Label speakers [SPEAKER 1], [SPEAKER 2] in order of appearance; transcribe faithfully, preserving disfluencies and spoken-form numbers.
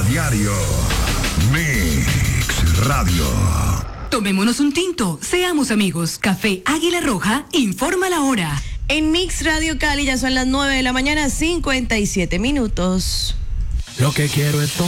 [SPEAKER 1] diario. Mix Radio.
[SPEAKER 2] Tomémonos un tinto, seamos amigos. Café Águila Roja informa la hora.
[SPEAKER 3] En Mix Radio Cali ya son las nueve de la mañana, cincuenta y siete minutos.
[SPEAKER 4] Lo que quiero es tomar.